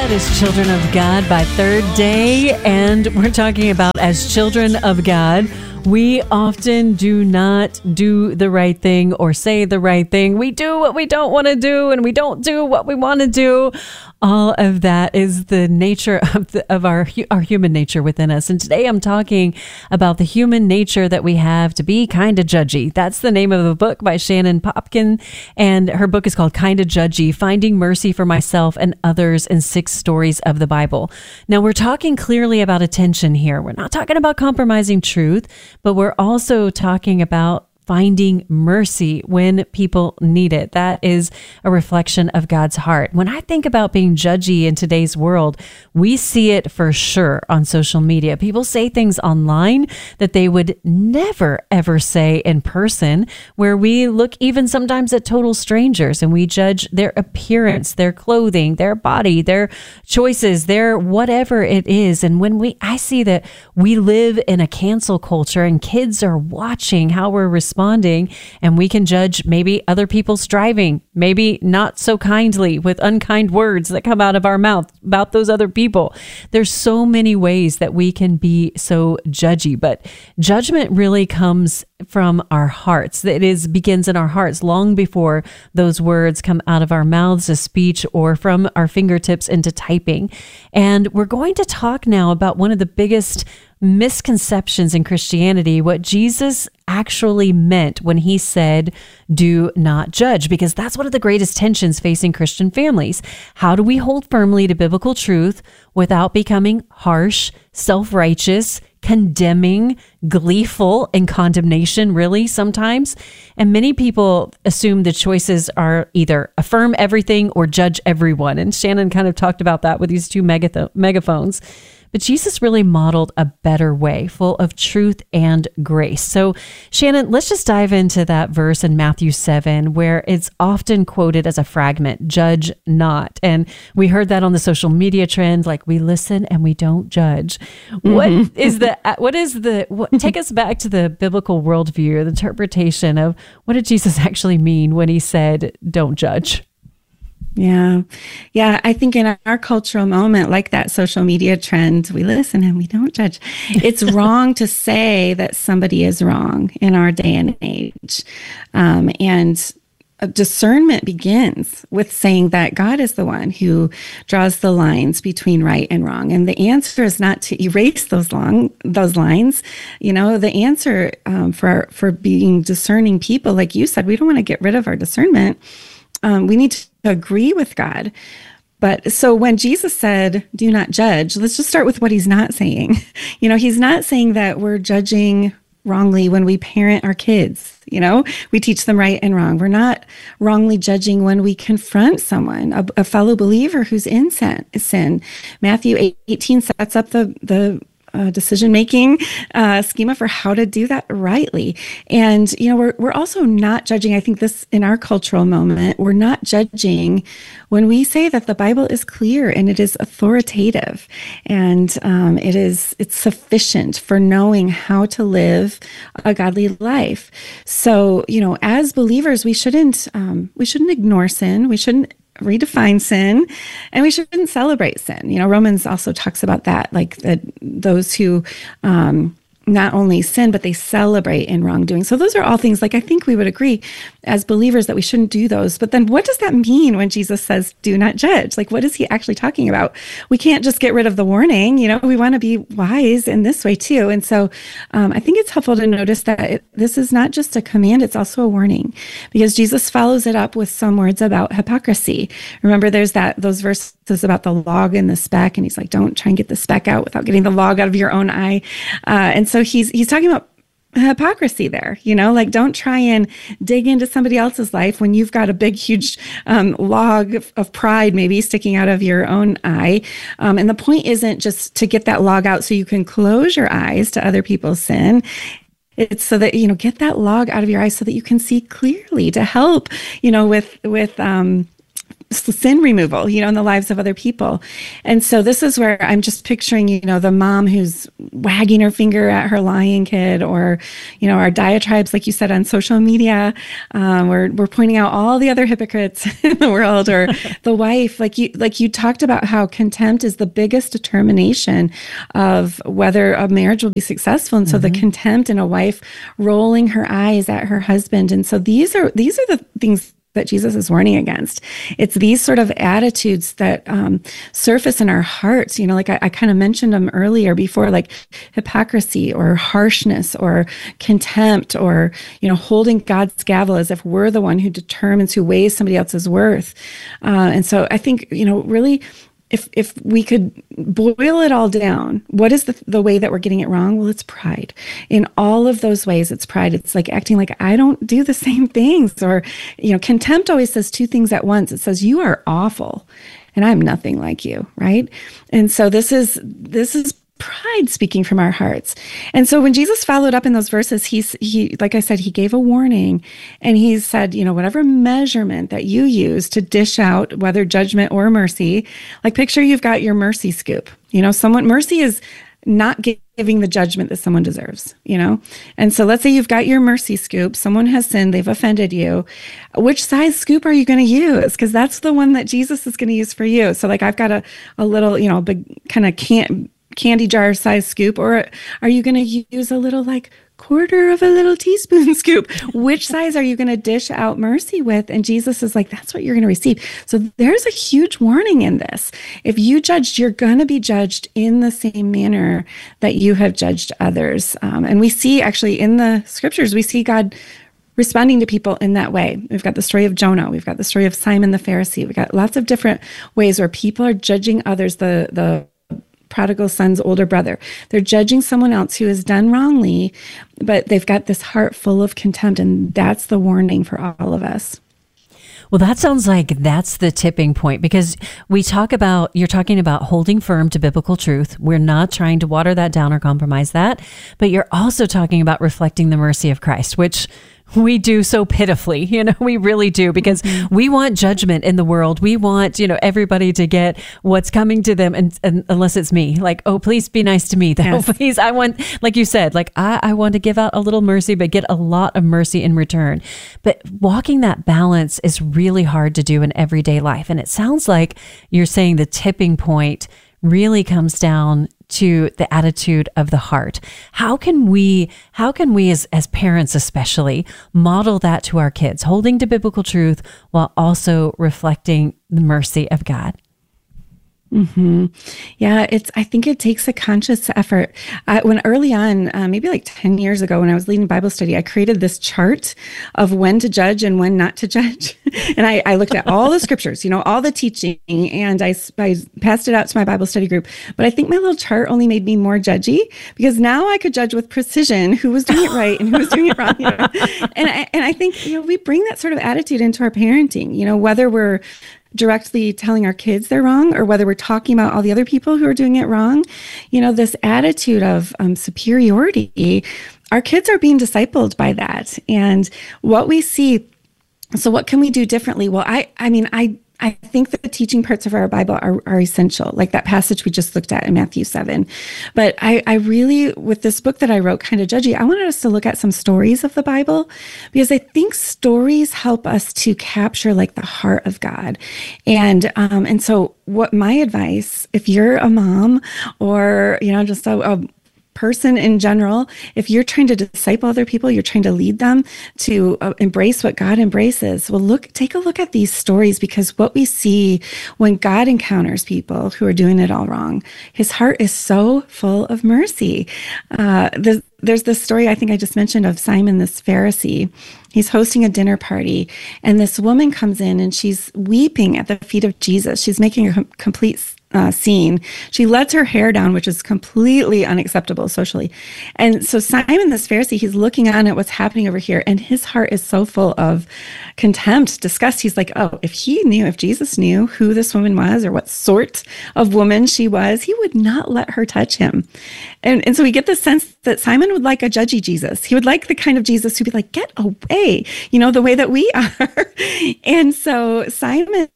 That is Children of God by Third Day, and we're talking about as children of God, we often do not do the right thing or say the right thing. We do what we don't want to do, and we don't do what we want to do. All of that is the nature of our human nature within us. And today I'm talking about the human nature that we have to be kind of judgy. That's the name of a book by Shannon Popkin, and her book is called Kind of Judgy: Finding Mercy for Myself and Others in 6 Stories of the Bible. Now, we're talking clearly about attention here. We're not talking about compromising truth, but we're also talking about finding mercy when people need it. That is a reflection of God's heart. When I think about being judgy in today's world, we see it for sure on social media. People say things online that they would never, ever say in person, where we look even sometimes at total strangers and we judge their appearance, their clothing, their body, their choices, their whatever it is. And when I see that we live in a cancel culture and kids are watching how we're responding, and we can judge maybe other people's driving, maybe not so kindly with unkind words that come out of our mouth about those other people. There's so many ways that we can be so judgy, but judgment really comes from our hearts. It begins in our hearts long before those words come out of our mouths as speech or from our fingertips into typing. And we're going to talk now about one of the biggest misconceptions in Christianity, what Jesus actually meant when he said, do not judge, because that's one of the greatest tensions facing Christian families. How do we hold firmly to biblical truth without becoming harsh, self-righteous, condemning, gleeful in condemnation, really, sometimes? And many people assume the choices are either affirm everything or judge everyone. And Shannon kind of talked about that with these 2 megaphones. But Jesus really modeled a better way, full of truth and grace. So, Shannon, let's just dive into that verse in Matthew 7, where it's often quoted as a fragment, judge not. And we heard that on the social media trend, like we listen and we don't judge. Mm-hmm. Take us back to the biblical worldview, the interpretation of what did Jesus actually mean when he said, don't judge? Yeah. I think in our cultural moment, like that social media trend, we listen and we don't judge. It's wrong to say that somebody is wrong in our day and age. And discernment begins with saying that God is the one who draws the lines between right and wrong. And the answer is not to erase those lines. You know, the answer for being discerning people, like you said, we don't want to get rid of our discernment. We need to agree with God. But so when Jesus said, do not judge, let's just start with what he's not saying. You know, he's not saying that we're judging wrongly when we parent our kids. You know, we teach them right and wrong. We're not wrongly judging when we confront someone, a fellow believer who's in sin. Matthew 18 sets up the decision-making schema for how to do that rightly. And, you know, we're also not judging. I think this in our cultural moment, we're not judging when we say that the Bible is clear and it is authoritative and it's sufficient for knowing how to live a godly life. So, you know, as believers, we shouldn't ignore sin. We shouldn't redefine sin, and we shouldn't celebrate sin. You know, Romans also talks about that, like those who not only sin, but they celebrate in wrongdoing. So those are all things, like, I think we would agree as believers that we shouldn't do those. But then what does that mean when Jesus says, do not judge? Like, what is he actually talking about? We can't just get rid of the warning. You know, we want to be wise in this way too. And so I think it's helpful to notice that this is not just a command, it's also a warning, because Jesus follows it up with some words about hypocrisy. Remember, there's those verses about the log and the speck, and he's like, don't try and get the speck out without getting the log out of your own eye. And so he's talking about hypocrisy there, you know, like, don't try and dig into somebody else's life when you've got a big, huge log of pride maybe sticking out of your own eye. And the point isn't just to get that log out so you can close your eyes to other people's sin. It's so that, you know, get that log out of your eyes so that you can see clearly, to help, you know, with sin removal, in the lives of other people. And so this is where I'm just picturing, the mom who's wagging her finger at her lying kid, or, our diatribes, like you said, on social media, we're pointing out all the other hypocrites in the world, or the wife, like you talked about how contempt is the biggest determination of whether a marriage will be successful. And so the contempt in a wife rolling her eyes at her husband. And so these are the things that Jesus is warning against. It's these sort of attitudes that surface in our hearts, like I kind of mentioned them earlier before, like hypocrisy or harshness or contempt, or, holding God's gavel as if we're the one who determines, who weighs somebody else's worth. And so I think, really, if we could boil it all down, what is the way that we're getting it wrong? Well, it's pride. In all of those ways, it's pride. It's like acting like I don't do the same things. Or, contempt always says two things at once. It says, you are awful and I'm nothing like you, right? And so this is pride speaking from our hearts. And so when Jesus followed up in those verses, he like I said, he gave a warning, and he said, whatever measurement that you use to dish out whether judgment or mercy, like picture you've got your mercy scoop. Mercy is not giving the judgment that someone deserves, And so let's say you've got your mercy scoop, someone has sinned, they've offended you. Which size scoop are you going to use? Because that's the one that Jesus is going to use for you. So like I've got a little, big kind of candy jar size scoop, or are you going to use a little like quarter of a little teaspoon scoop? Which size are you going to dish out mercy with? And Jesus is like, that's what you're going to receive. So there's a huge warning in this. If you judged, you're going to be judged in the same manner that you have judged others. And we see actually in the scriptures, we see God responding to people in that way. We've got the story of Jonah. We've got the story of Simon the Pharisee. We've got lots of different ways where people are judging others, the prodigal son's older brother. They're judging someone else who has done wrongly, but they've got this heart full of contempt, and that's the warning for all of us. Well, that sounds like that's the tipping point, because you're talking about holding firm to biblical truth. We're not trying to water that down or compromise that, but you're also talking about reflecting the mercy of Christ, which we do so pitifully, we really do, because we want judgment in the world. We want, everybody to get what's coming to them. And unless it's me, like, oh, please be nice to me though. Yes. Please. I want, like you said, like I want to give out a little mercy, but get a lot of mercy in return. But walking that balance is really hard to do in everyday life. And it sounds like you're saying the tipping point really comes down to the attitude of the heart. How can we as parents especially model that to our kids, holding to biblical truth while also reflecting the mercy of God? Mm-hmm. Yeah, I think it takes a conscious effort. When early on, maybe like 10 years ago, when I was leading Bible study, I created this chart of when to judge and when not to judge. And I looked at all the scriptures, all the teaching, and I passed it out to my Bible study group. But I think my little chart only made me more judgy, because now I could judge with precision who was doing it right and who was doing it wrong. And I think, we bring that sort of attitude into our parenting, whether we're directly telling our kids they're wrong, or whether we're talking about all the other people who are doing it wrong, this attitude of superiority, our kids are being discipled by that. And what we see, so what can we do differently? Well, I think the teaching parts of our Bible are essential, like that passage we just looked at in Matthew 7. But I really, with this book that I wrote, Kind of Judgy, I wanted us to look at some stories of the Bible, because I think stories help us to capture like the heart of God. And so what my advice, if you're a mom or, just a person in general, if you're trying to disciple other people, you're trying to lead them to embrace what God embraces. Well, take a look at these stories, because what we see when God encounters people who are doing it all wrong, his heart is so full of mercy. There's this story I think I just mentioned of Simon, this Pharisee. He's hosting a dinner party, and this woman comes in and she's weeping at the feet of Jesus. She's making a complete scene. She lets her hair down, which is completely unacceptable socially. And so Simon, this Pharisee, he's looking on at what's happening over here, and his heart is so full of contempt, disgust. He's like, oh, if Jesus knew who this woman was or what sort of woman she was, he would not let her touch him. And so we get the sense that Simon would like a judgy Jesus. He would like the kind of Jesus who'd be like, get away, the way that we are. And so Simon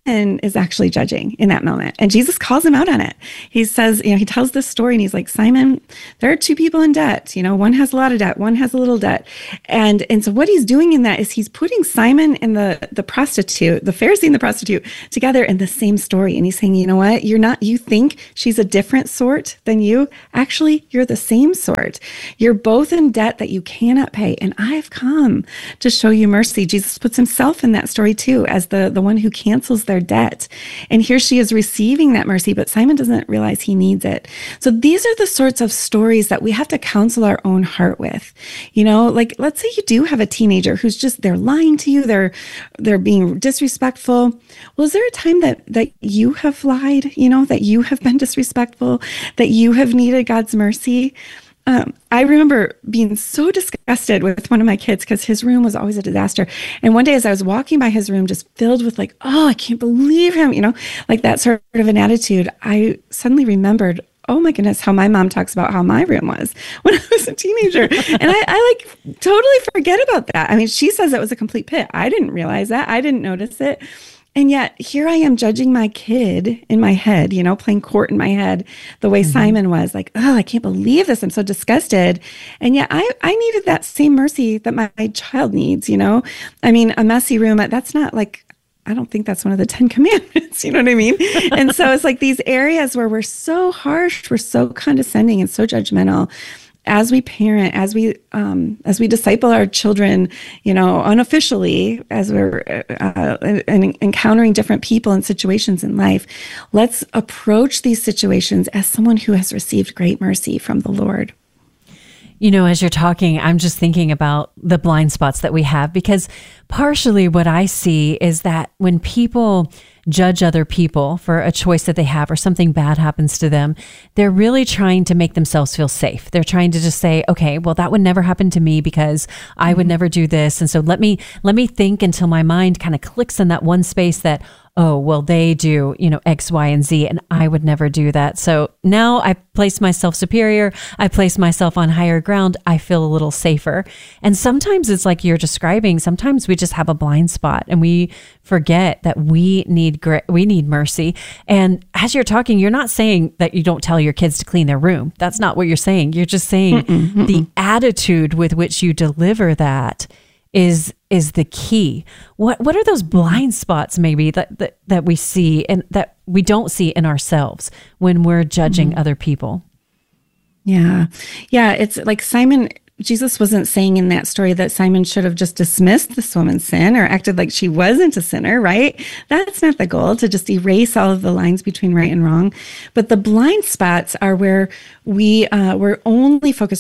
is actually judging in that moment. And Jesus calls him out on it. He says, he tells this story and he's like, Simon, there are two people in debt. One has a lot of debt, one has a little debt. And so what he's doing in that is he's putting Simon and the prostitute, the Pharisee and the prostitute together in the same story. And he's saying, you know what? You think she's a different sort than you. Actually, you're the same sort. You're both in debt that you cannot pay. And I've come to show you mercy. Jesus puts himself in that story too, as the one who cancels their debt. And here she is receiving that mercy, but Simon doesn't realize he needs it. So these are the sorts of stories that we have to counsel our own heart with. Like let's say you do have a teenager who's just, they're lying to you, they're being disrespectful. Well, is there a time that you have lied, that you have been disrespectful, that you have needed God's mercy? I remember being so disgusted with one of my kids because his room was always a disaster. And one day as I was walking by his room, just filled with like, oh, I can't believe him, like that sort of an attitude, I suddenly remembered, oh my goodness, how my mom talks about how my room was when I was a teenager. And I like totally forget about that. I mean, she says it was a complete pit. I didn't realize that. I didn't notice it. And yet here I am judging my kid in my head, playing court in my head, the way Simon was like, oh, I can't believe this. I'm so disgusted. And yet I needed that same mercy that my child needs, I mean, a messy room, that's not like, I don't think that's one of the 10 commandments, you know what I mean? And so it's like these areas where we're so harsh, we're so condescending and so judgmental. As we parent, as we disciple our children, unofficially, as we're encountering different people and situations in life, let's approach these situations as someone who has received great mercy from the Lord. As you're talking, I'm just thinking about the blind spots that we have, because partially what I see is that when people judge other people for a choice that they have or something bad happens to them, they're really trying to make themselves feel safe. They're trying to just say, okay, well, that would never happen to me because I would never do this. And so let me think until my mind kind of clicks in that one space that, oh, well, they do, X, Y, and Z, and I would never do that. So now I place myself superior. I place myself on higher ground. I feel a little safer. And sometimes it's like you're describing, sometimes we just have a blind spot and we forget that we need mercy. And as you're talking, you're not saying that you don't tell your kids to clean their room. That's not what you're saying. You're just saying the attitude with which you deliver that is the key. What are those blind spots maybe that we see and that we don't see in ourselves when we're judging other people? Yeah. It's like Jesus wasn't saying in that story that Simon should have just dismissed this woman's sin or acted like she wasn't a sinner, right? That's not the goal, to just erase all of the lines between right and wrong. But the blind spots are where we're only focused,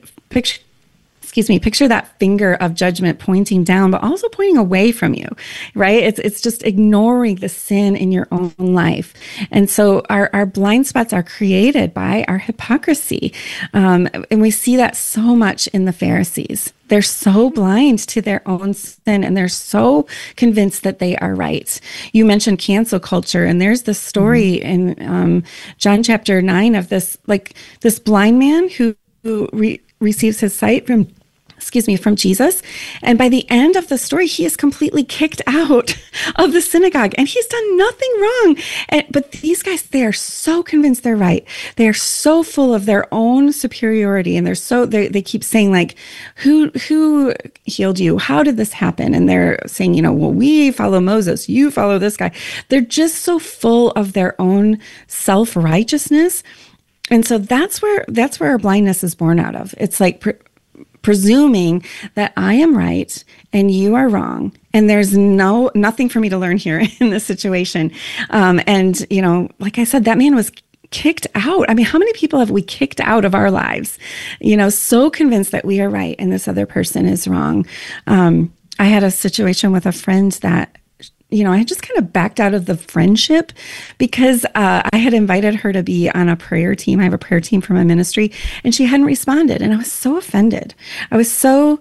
picture that finger of judgment pointing down, but also pointing away from you, right? It's just ignoring the sin in your own life. And so our blind spots are created by our hypocrisy. And we see that so much in the Pharisees. They're so blind to their own sin and they're so convinced that they are right. You mentioned cancel culture, and there's this story in John chapter 9 of this blind man who receives his sight from Jesus. And by the end of the story, he is completely kicked out of the synagogue and he's done nothing wrong. But these guys, they are so convinced they're right. They are so full of their own superiority. And they keep saying like, who healed you? How did this happen? And they're saying, well, we follow Moses, you follow this guy. They're just so full of their own self-righteousness. And so that's where our blindness is born out of. It's like presuming that I am right and you are wrong, and there's nothing for me to learn here in this situation. And like I said, that man was kicked out. I mean, how many people have we kicked out of our lives? So convinced that we are right and this other person is wrong. I had a situation with a friend that I just kind of backed out of the friendship because I had invited her to be on a prayer team. I have a prayer team for my ministry, and she hadn't responded. And I was so offended. I was so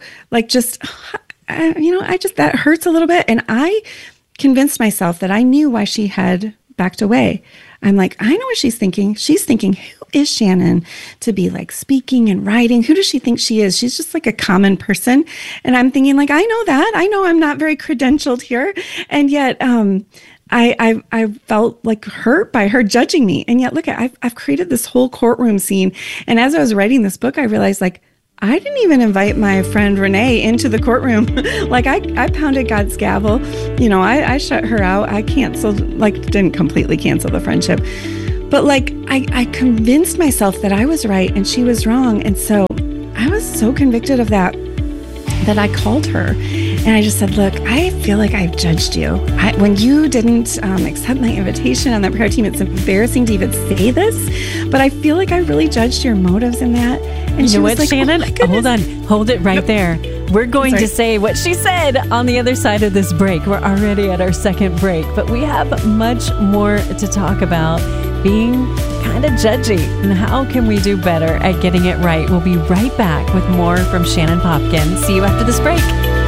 that hurts a little bit. And I convinced myself that I knew why she had backed away. I'm like, I know what she's thinking. She's thinking, who is Shannon to be like speaking and writing? Who does she think she is? She's just like a common person. And I'm thinking like, I know that. I know I'm not very credentialed here. And yet I felt like hurt by her judging me. And yet, look, I've created this whole courtroom scene. And as I was writing this book, I realized, like, I didn't even invite my friend Renee into the courtroom. Like, I pounded God's gavel. You know, I shut her out. I canceled, like, didn't completely cancel the friendship. But, like, I convinced myself that I was right and she was wrong. And so I was so convicted of that I called her and I just said, look, I feel like I've judged you. When you didn't accept my invitation on that prayer team, it's embarrassing to even say this, but I feel like I really judged your motives in that. And you know what, like, Shannon? Hold on. Hold it right there. We're going to say what she said on the other side of this break. We're already at our second break, but we have much more to talk about. Being kind of judgy, and how can we do better at getting it right? We'll be right back with more from Shannon Popkin. See you after this break.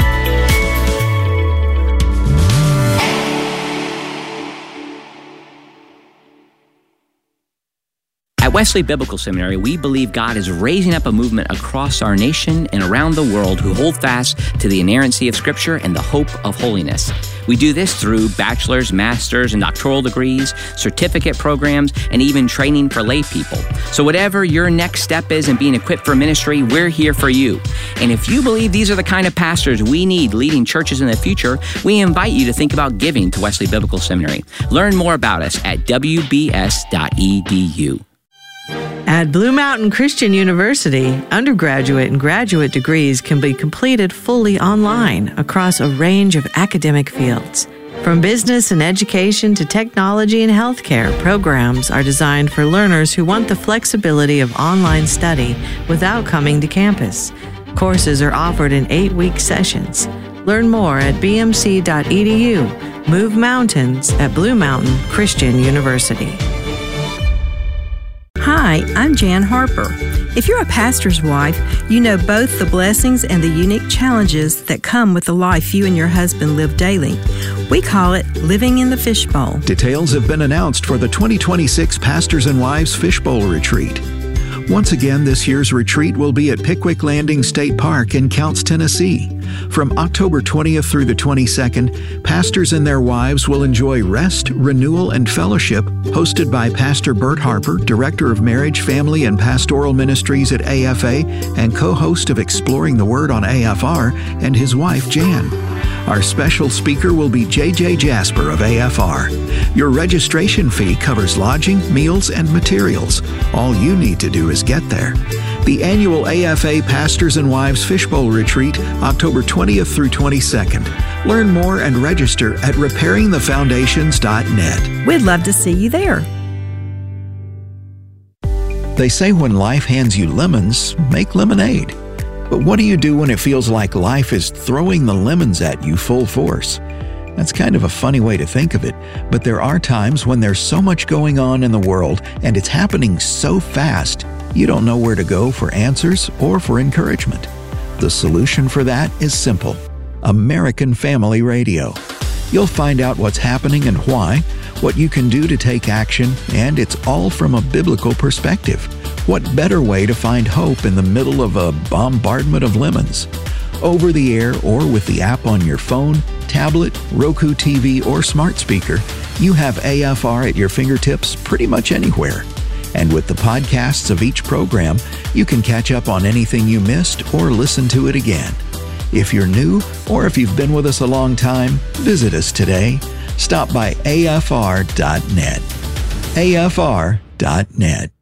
At Wesley Biblical Seminary, we believe God is raising up a movement across our nation and around the world who hold fast to the inerrancy of Scripture and the hope of holiness. We do this through bachelor's, master's, and doctoral degrees, certificate programs, and even training for lay people. So whatever your next step is in being equipped for ministry, we're here for you. And if you believe these are the kind of pastors we need leading churches in the future, we invite you to think about giving to Wesley Biblical Seminary. Learn more about us at wbs.edu. At Blue Mountain Christian University, undergraduate and graduate degrees can be completed fully online across a range of academic fields. From business and education to technology and healthcare, programs are designed for learners who want the flexibility of online study without coming to campus. Courses are offered in 8-week sessions. Learn more at bmc.edu. Move mountains at Blue Mountain Christian University. Hi, I'm Jan Harper. If you're a pastor's wife, you know both the blessings and the unique challenges that come with the life you and your husband live daily. We call it living in the fishbowl. Details have been announced for the 2026 Pastors and Wives Fishbowl Retreat. Once again, this year's retreat will be at Pickwick Landing State Park in Counce, Tennessee. From October 20th through the 22nd, pastors and their wives will enjoy rest, renewal, and fellowship hosted by Pastor Bert Harper, Director of Marriage, Family, and Pastoral Ministries at AFA and co-host of Exploring the Word on AFR, and his wife, Jan. Our special speaker will be J.J. Jasper of AFR. Your registration fee covers lodging, meals, and materials. All you need to do is get there. The annual AFA Pastors and Wives Fishbowl Retreat, October 20th through 22nd. Learn more and register at repairingthefoundations.net. We'd love to see you there. They say when life hands you lemons, make lemonade. But what do you do when it feels like life is throwing the lemons at you full force? That's kind of a funny way to think of it, but there are times when there's so much going on in the world and it's happening so fast, you don't know where to go for answers or for encouragement. The solution for that is simple: American Family Radio. You'll find out what's happening and why, what you can do to take action, and it's all from a biblical perspective. What better way to find hope in the middle of a bombardment of lemons? Over the air or with the app on your phone, tablet, Roku TV, or smart speaker, you have AFR at your fingertips pretty much anywhere. And with the podcasts of each program, you can catch up on anything you missed or listen to it again. If you're new or if you've been with us a long time, visit us today. Stop by afr.net. afr.net.